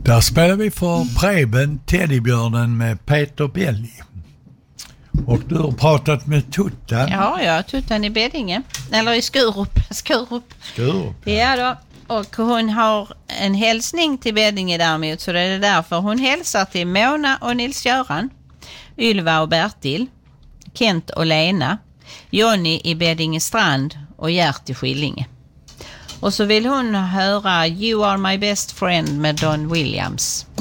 Där spelar vi för Preben, Teddybjörnen med Peter Belli. Och du har pratat med Tuttan. Ja, Tuttan i Beddinge. Eller i Skurup. Ja då. Och hon har en hälsning till Beddinge däremot, så det är därför hon hälsar till Mona och Nils-Göran, Ylva och Bertil, Kent och Lena, Jonny i Beddinge Strand och Gert i Skillinge. Och så vill hon höra You Are My Best Friend med Don Williams.